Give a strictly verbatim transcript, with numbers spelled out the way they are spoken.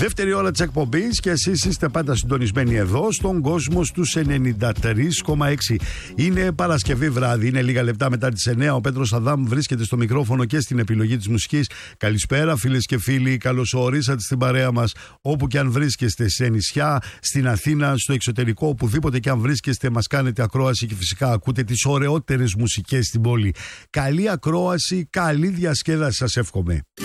Δεύτερη ώρα της εκπομπής και εσείς είστε πάντα συντονισμένοι εδώ στον κόσμο στους ενενήντα τρία κόμμα έξι. Είναι Παρασκευή βράδυ, είναι λίγα λεπτά μετά τις εννιά. Ο Πέτρος Αδάμ βρίσκεται στο μικρόφωνο και στην επιλογή της μουσικής. Καλησπέρα φίλες και φίλοι, καλώς ορίσατε στην παρέα μας όπου και αν βρίσκεστε, σε νησιά, στην Αθήνα, στο εξωτερικό, οπουδήποτε και αν βρίσκεστε, μας κάνετε ακρόαση και φυσικά ακούτε τις ωραιότερες μουσικές στην πόλη. Καλή ακρόαση, καλή διασκέδαση σας εύχομαι.